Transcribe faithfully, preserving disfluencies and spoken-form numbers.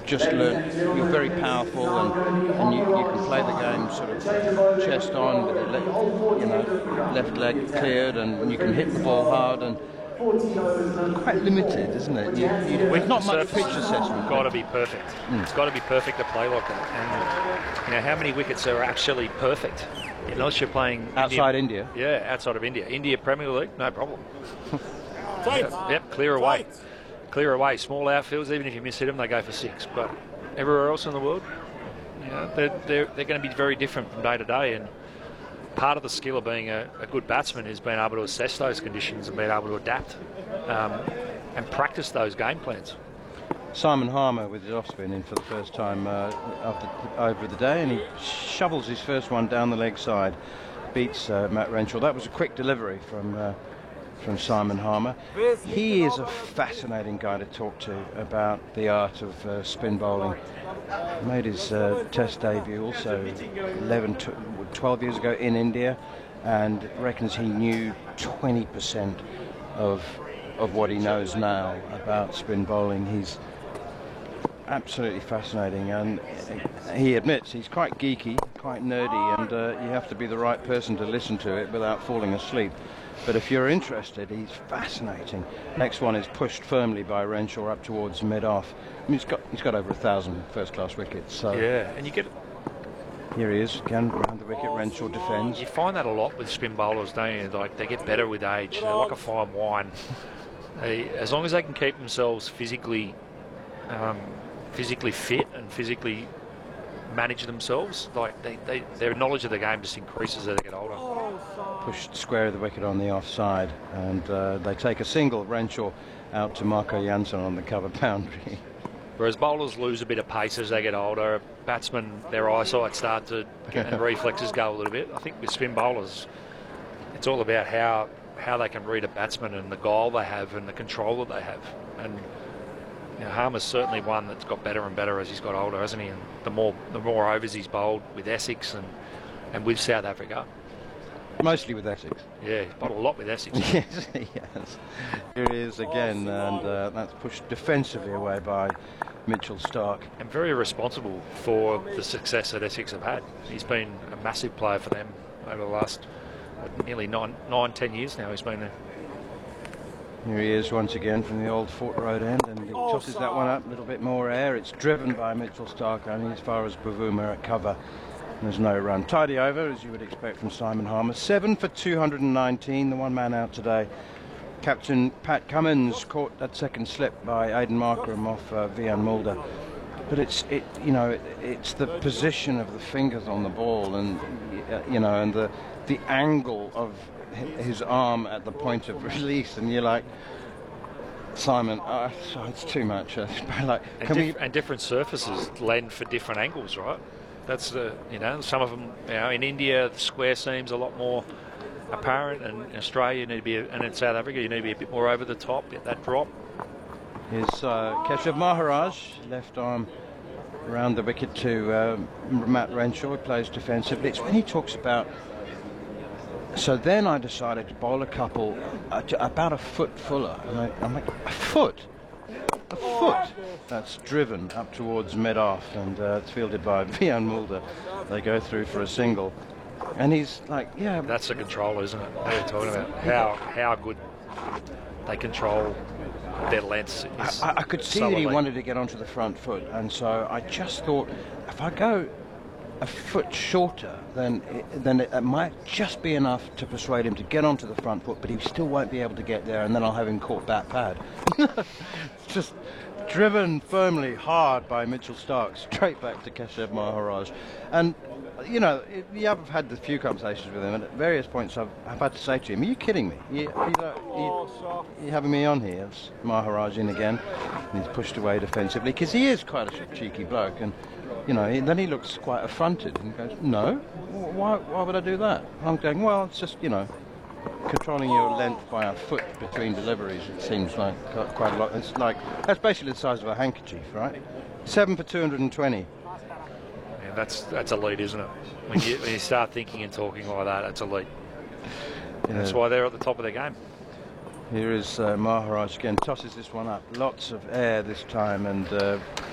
just learned you're very powerful, and, and you, you can play the game sort of chest on with your le you know, left leg cleared, and you can hit the ball hard, and quite limited, isn't it? You, you, there's not much pitch assessment. Got to be perfect. Mm. It's got to be perfect to play like that. And you know, how many wickets are actually perfect? Unless you're playing outside India. India. Yeah, outside of India. India Premier League, no problem. Yep, yep, clear away. Clear away. Small outfields, even if you miss hit them, they go for six. But everywhere else in the world, you know, they're, they're, they're going to be very different from day to day. And part of the skill of being a, a good batsman is being able to assess those conditions and being able to adapt um, and practice those game plans. Simon Harmer with his off-spin in for the first time uh, after, over the day, and he shovels his first one down the leg side, beats uh, Matt Renshaw. That was a quick delivery from uh, from Simon Harmer. He is a fascinating guy to talk to about the art of uh, spin bowling. He made his uh, test debut also eleven, twelve years ago in India, and reckons he knew twenty percent of of what he knows now about spin bowling. He's absolutely fascinating, and he admits he's quite geeky, quite nerdy, and uh, you have to be the right person to listen to it without falling asleep. But if you're interested, he's fascinating. Next one is pushed firmly by Renshaw up towards mid-off. I mean, he's got he's got over a thousand first-class wickets. So yeah, and you get here he is again around the wicket. Renshaw defends. You find that a lot with spin bowlers, don't you? Like, they get better with age. They're like a fine wine. They, as long as they can keep themselves physically, um, physically fit and physically manage themselves, like they, they, their knowledge of the game just increases as they get older. Pushed square of the wicket on the offside, and uh, they take a single. Renshaw out to Marco Jansen on the cover boundary. Whereas bowlers lose a bit of pace as they get older. Batsmen, their eyesight start to get, and reflexes go a little bit. I think with spin bowlers, it's all about how how they can read a batsman and the goal they have and the control that they have. And you know, Harmer's certainly one that's got better and better as he's got older, hasn't he? And the more the more overs he's bowled with Essex and and with South Africa. Mostly with Essex. Yeah, he's bowled a lot with Essex. Yes, he has. Here he is again, and uh, that's pushed defensively away by Mitchell Starc. And very responsible for the success that Essex have had. He's been a massive player for them over the last what, nearly nine, nine, ten years now. He's been there. Here he is once again from the old Fort Road end, and he tosses that one up, a little bit more air. It's driven by Mitchell Starc only as far as Bavuma at cover. There's no run. Tidy over, as you would expect from Simon Harmer. Seven for two hundred nineteen, the one man out today. Captain Pat Cummins caught that second slip by Aiden Markram off uh, Vian Mulder. But it's, it, you know, it, it's the position of the fingers on the ball, and, uh, you know, and the, the angle of his arm at the point of release, and you're like, Simon, uh, it's too much. Uh, like, and, dif we... and different surfaces lend for different angles, right? That's the, you know, some of them, you know, in India, the square seems a lot more apparent, and in Australia, you need to be, and in South Africa, you need to be a bit more over the top, get that drop. Here's uh, Keshav Maharaj, left arm around the wicket to uh, Matt Renshaw, who plays defensively. It's when he talks about, so then I decided to bowl a couple uh, to about a foot fuller, and I, I'm like, a foot? A foot that's driven up towards mid-off, and uh, it's fielded by Vian Mulder. They go through for a single, and he's like, yeah, that's the control, isn't it? What are you talking about? How how good they control their lengths. I, I could see that he wanted to get onto the front foot, and so I just thought, if I go a foot shorter, then it, then it, it might just be enough to persuade him to get onto the front foot, but he still won't be able to get there, and then I'll have him caught bat pad. Just driven firmly hard by Mitchell Starc, straight back to Keshav Maharaj. And you know, it, yeah, I've had a few conversations with him, and at various points I've, I've had to say to him, are you kidding me? You, you, know, you, you having me on here? It's Maharaj in again, and he's pushed away defensively, because he is quite a cheeky bloke, and you know, he, then he looks quite affronted and goes, no, why, why would I do that? I'm going, well, it's just, you know, controlling your length by a foot between deliveries, it seems like quite a lot. It's like, that's basically the size of a handkerchief, right? Seven for two hundred twenty. Yeah, that's that's elite, isn't it? When you, when you start thinking and talking like that, that's elite. Yeah. That's why they're at the top of their game. Here is uh, Maharaj again, tosses this one up. Lots of air this time, and uh,